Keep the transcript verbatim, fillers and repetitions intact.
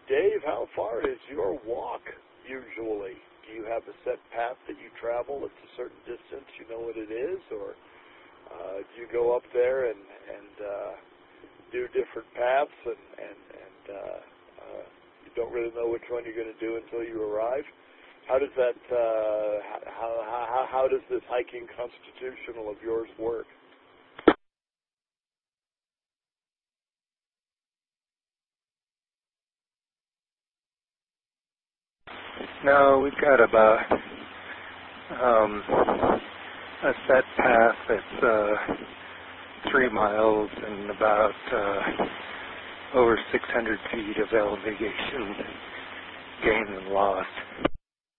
Dave, how far is your walk usually? Do you have a set path that you travel? It's a certain distance, you know what it is, or uh, do you go up there and, and uh, do different paths and, and, and uh, uh, you don't really know which one you're going to do until you arrive? How does that, uh, how, how, how does this hiking constitutional of yours work? No, we've got about um, a set path that's uh, three miles and about uh, over six hundred feet of elevation gain and loss.